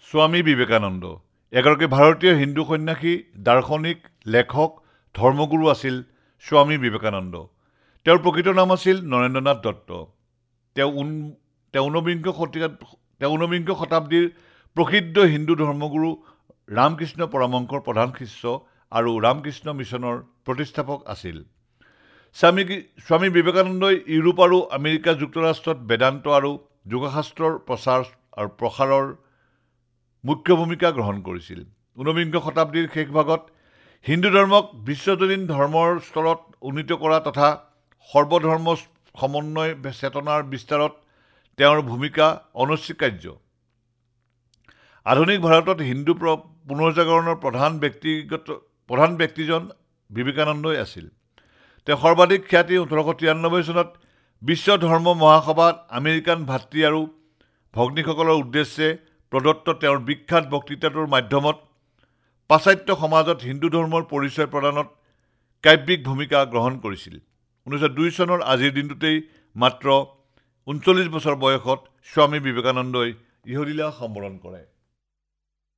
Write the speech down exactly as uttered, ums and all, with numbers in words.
স্বামী বিবেকানন্দ এগৰাকী ভাৰতীয় হিন্দু সন্ন্যাসী, দাৰ্শনিক, লেখক, ধৰ্মগুৰু আছিল স্বামী বিবেকানন্দ। তেওঁৰ প্ৰকৃত নাম আছিল নৰেন্দ্ৰনাথ দত্ত। তেওঁ ঊন তেওঁ ঊনবিংশ শতিকাত তেওঁ ঊনবিংশ শতাব্দীৰ প্ৰসিদ্ধ হিন্দু ধৰ্মগুৰু ৰামকৃষ্ণ পৰমহংসৰ প্ৰধান শিষ্য আৰু ৰামকৃষ্ণ মিছনৰ প্ৰতিষ্ঠাপক আছিল। স্বামী স্বামী বিবেকানন্দই ইউৰোপ আৰু আমেৰিকা যুক্তৰাষ্ট্ৰত বেদান্ত আৰু যোগশাস্ত্ৰৰ প্ৰচাৰ আৰু প্ৰসাৰৰ মুখ্য ভূমিকা গ্ৰহণ কৰিছিল। ঊনবিংশ শতাব্দীৰ শেষ ভাগত হিন্দু ধৰ্মক বিশ্বজনীন ধৰ্মৰ স্তৰত উন্নীত কৰা তথা সৰ্বধৰ্ম সমন্বয় চেতনাৰ বিস্তাৰত তেওঁৰ ভূমিকা অনস্বীকাৰ্য। আধুনিক ভাৰতত হিন্দু পুনৰ্জাগৰণৰ প্ৰধান ব্যক্তিগত প্ৰধান ব্যক্তিজন বিবেকানন্দই আছিল। তেওঁ সৰ্বাধিক খ্যাতি ওঠৰশ তিৰান্নব্বৈ চনত বিশ্ব ধৰ্ম মহাসভাত আমেৰিকান ভাতৃ আৰু ভগ্নীসকলৰ উদ্দেশ্যে প্ৰদত্ত তেওঁৰ বিখ্যাত বক্তৃতাটোৰ মাধ্যমত পাশ্চাত্য সমাজত হিন্দু ধৰ্মৰ পৰিচয় প্ৰদানত কাব্যিক ভূমিকা গ্ৰহণ কৰিছিল। ঊনৈছশ দুই চনৰ আজিৰ দিনটোতেই মাত্ৰ ঊনচল্লিছ বছৰ বয়সত স্বামী বিবেকানন্দই ইহলীলা সম্বৰণ কৰে।